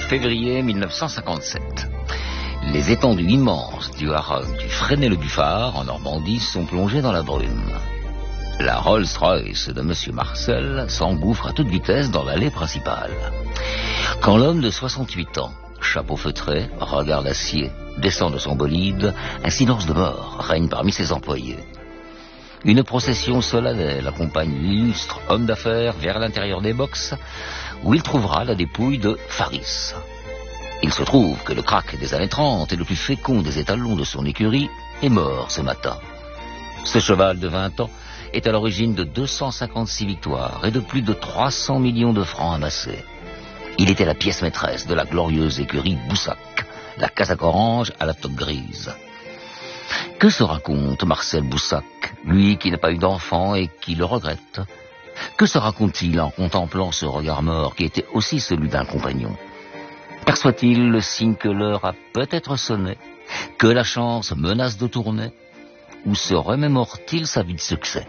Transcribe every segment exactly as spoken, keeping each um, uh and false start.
février mille neuf cent cinquante-sept. Les étendues immenses du haras du Fresnay-le-Bufard, en Normandie, sont plongées dans la brume. La Rolls-Royce de Monsieur Marcel s'engouffre à toute vitesse dans l'allée principale. Quand l'homme de soixante-huit ans, chapeau feutré, regard d'acier, descend de son bolide, un silence de mort règne parmi ses employés. Une procession solennelle accompagne l'illustre homme d'affaires vers l'intérieur des boxes, où il trouvera la dépouille de Faris. Il se trouve que le crack des années trente et le plus fécond des étalons de son écurie est mort ce matin. Ce cheval de vingt ans est à l'origine de deux cent cinquante-six victoires et de plus de trois cents millions de francs amassés. Il était la pièce maîtresse de la glorieuse écurie Boussac, la casaque orange à la toque grise. Que se raconte Marcel Boussac, lui qui n'a pas eu d'enfant et qui le regrette? Que se raconte-t-il en contemplant ce regard mort qui était aussi celui d'un compagnon? Perçoit-il le signe que l'heure a peut-être sonné, que la chance menace de tourner, ou se remémore-t-il sa vie de succès?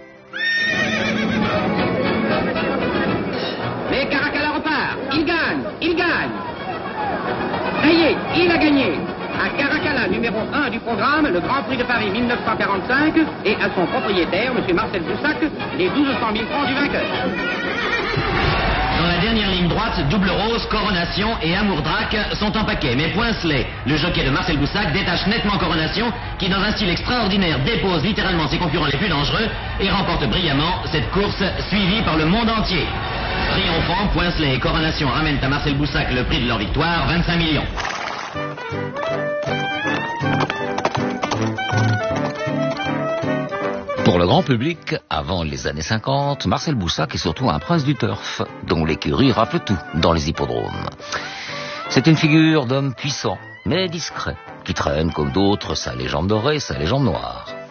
Mais Caracalla repart, il gagne, il gagne. Ça y est, il a gagné. À Caracalla, numéro un du programme, le Grand Prix de Paris mille neuf cent quarante-cinq, et à son propriétaire, M. Marcel Boussac, les douze cent mille francs du vainqueur. Dans la dernière ligne droite, Double Rose, Coronation et Amour Drac sont en paquet. Mais Poincelet, le jockey de Marcel Boussac, détache nettement Coronation, qui dans un style extraordinaire dépose littéralement ses concurrents les plus dangereux et remporte brillamment cette course suivie par le monde entier. Triomphant, Poincelet et Coronation ramènent à Marcel Boussac le prix de leur victoire, vingt-cinq millions. Pour le grand public, avant les années cinquante, Marcel Boussac est surtout un prince du turf, dont l'écurie rappelle tout dans les hippodromes. C'est une figure d'homme puissant, mais discret, qui traîne comme d'autres sa légende dorée, sa légende noire.